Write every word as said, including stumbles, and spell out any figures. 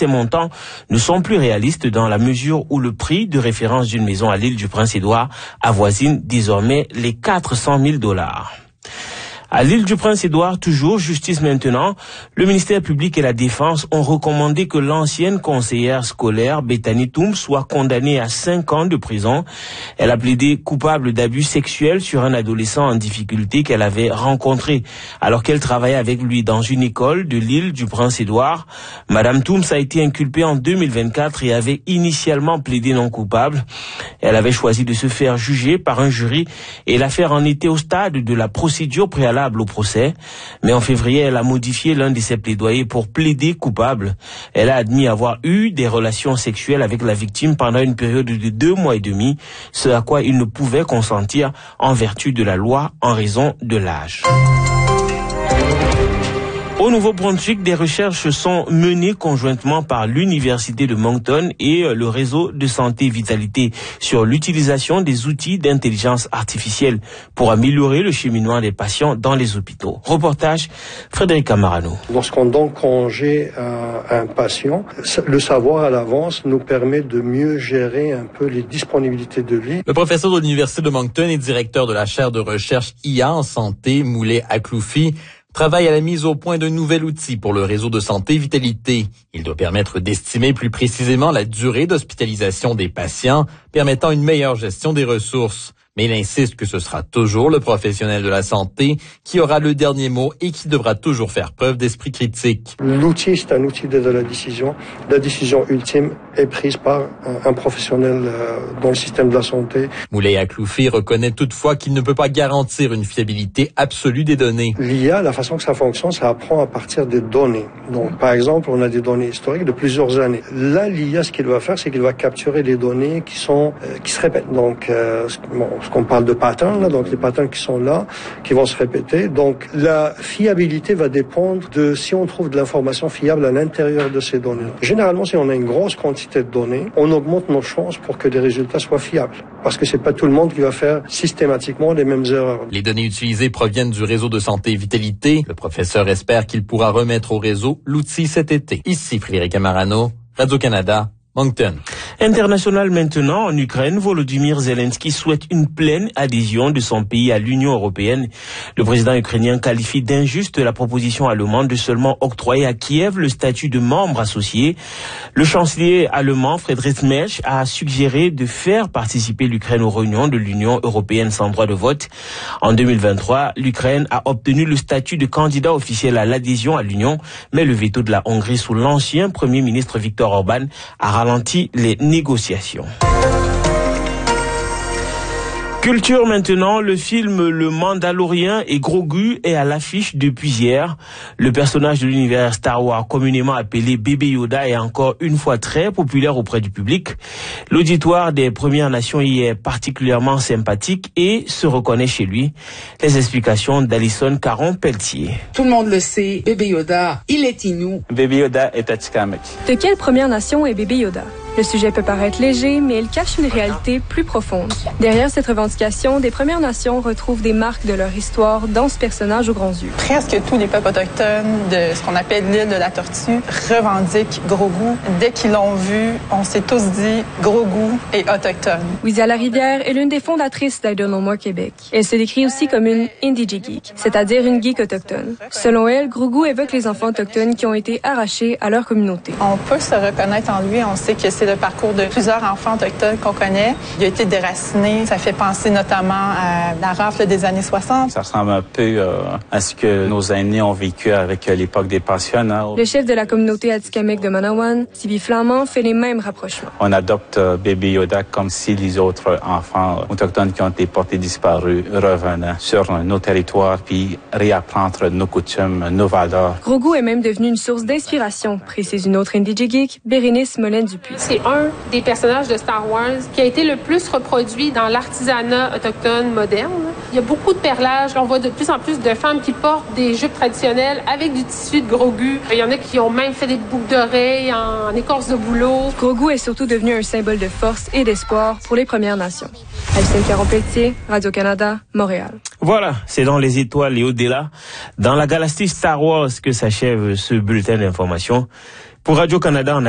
ces montants ne sont plus réalistes dans la mesure où le prix de référence d'une maison à l'île du Prince-Édouard avoisine désormais les quatre cent mille dollars. À l'île du Prince-Édouard, toujours justice maintenant, le ministère public et la défense ont recommandé que l'ancienne conseillère scolaire Bethany Toum soit condamnée à cinq ans de prison. Elle a plaidé coupable d'abus sexuels sur un adolescent en difficulté qu'elle avait rencontré alors qu'elle travaillait avec lui dans une école de l'île du Prince-Édouard. Madame Toum a été inculpée en deux mille vingt-quatre et avait initialement plaidé non coupable. Elle avait choisi de se faire juger par un jury et l'affaire en était au stade de la procédure préalable au procès, mais en février, elle a modifié l'un de ses plaidoyers pour plaider coupable. Elle a admis avoir eu des relations sexuelles avec la victime pendant une période de deux mois et demi, ce à quoi il ne pouvait consentir en vertu de la loi en raison de l'âge. Au Nouveau-Brunswick, des recherches sont menées conjointement par l'Université de Moncton et le réseau de santé vitalité sur l'utilisation des outils d'intelligence artificielle pour améliorer le cheminement des patients dans les hôpitaux. Reportage Frédéric Camarano. Lorsqu'on donne congé à un patient, le savoir à l'avance nous permet de mieux gérer un peu les disponibilités de lit. Le professeur de l'Université de Moncton et directeur de la chaire de recherche I A en santé, Moulay Akloufi, travaille à la mise au point d'un nouvel outil pour le réseau de santé vitalité. Il doit permettre d'estimer plus précisément la durée d'hospitalisation des patients, permettant une meilleure gestion des ressources. Mais il insiste que ce sera toujours le professionnel de la santé qui aura le dernier mot et qui devra toujours faire preuve d'esprit critique. L'outil, c'est un outil d'aide à la décision. La décision ultime est prise par un, un professionnel euh, dans le système de la santé. Moulay Akloufi reconnaît toutefois qu'il ne peut pas garantir une fiabilité absolue des données. L'I A, la façon que ça fonctionne, ça apprend à partir des données. Donc, par exemple, on a des données historiques de plusieurs années. Là, l'I A, ce qu'il va faire, c'est qu'il va capturer les données qui sont euh, qui se répètent. Donc, euh, bon, ce qu'on parle de patterns, là, donc les patterns qui sont là, qui vont se répéter. Donc, la fiabilité va dépendre de si on trouve de l'information fiable à l'intérieur de ces données. Généralement, si on a une grosse quantité de données, on augmente nos chances pour que les résultats soient fiables. Parce que c'est pas tout le monde qui va faire systématiquement les mêmes erreurs. Les données utilisées proviennent du réseau de santé vitalité. Le professeur espère qu'il pourra remettre au réseau l'outil cet été. Ici Frédéric Camarano, Radio-Canada, Moncton. International maintenant, en Ukraine, Volodymyr Zelensky souhaite une pleine adhésion de son pays à l'Union européenne. Le président ukrainien qualifie d'injuste la proposition allemande de seulement octroyer à Kiev le statut de membre associé. Le chancelier allemand Friedrich Merz a suggéré de faire participer l'Ukraine aux réunions de l'Union européenne sans droit de vote. En deux mille vingt-trois, l'Ukraine a obtenu le statut de candidat officiel à l'adhésion à l'Union, mais le veto de la Hongrie sous l'ancien premier ministre Viktor Orban a ralenti les négociations. Culture maintenant, le film Le Mandalorien et Grogu est à l'affiche depuis hier. Le personnage de l'univers Star Wars, communément appelé Bébé Yoda, est encore une fois très populaire auprès du public. L'auditoire des Premières Nations y est particulièrement sympathique et se reconnaît chez lui. Les explications d'Alison Caron-Pelletier. Tout le monde le sait, Bébé Yoda, il est Innu. Bébé Yoda est Atikamekw. De quelle Première Nation est Bébé Yoda? Le sujet peut paraître léger, mais il cache une réalité plus profonde. Derrière cette revendication, des Premières Nations retrouvent des marques de leur histoire dans ce personnage aux grands yeux. Presque tous les peuples autochtones de ce qu'on appelle l'île de la Tortue revendiquent Grogu. Dès qu'ils l'ont vu, on s'est tous dit Grogu est autochtone. Wizia Larivière est l'une des fondatrices d'I Don't Know More Québec. Elle se décrit aussi comme une Indigi Geek, c'est-à-dire une geek autochtone. Selon elle, Grogu évoque les enfants autochtones qui ont été arrachés à leur communauté. On peut se reconnaître en lui, on sait que c'est le parcours de plusieurs enfants autochtones qu'on connaît. Il a été déraciné. Ça fait penser notamment à la rafle des années soixante. Ça ressemble un peu euh, à ce que nos aînés ont vécu avec euh, l'époque des pensionnats. Le chef de la communauté Atikamekw de Manawan, Tibi Flamand, fait les mêmes rapprochements. On adopte euh, Bébé Yoda comme si les autres enfants autochtones qui ont été portés disparus revenaient sur nos territoires puis réapprendre nos coutumes, nos valeurs. Grogu est même devenu une source d'inspiration, précise une autre Indigi Geek, Bérénice Molène-Dupuis. C'est un des personnages de Star Wars qui a été le plus reproduit dans l'artisanat autochtone moderne. Il y a beaucoup de perlage. On voit de plus en plus de femmes qui portent des jupes traditionnelles avec du tissu de Grogu. Il y en a qui ont même fait des boucles d'oreilles en écorce de bouleau. Grogu est surtout devenu un symbole de force et d'espoir pour les Premières Nations. Alcine Caron-Pelletier, Radio-Canada, Montréal. Voilà, c'est dans les étoiles et au-delà, dans la galaxie Star Wars que s'achève ce bulletin d'information. Pour Radio-Canada, on a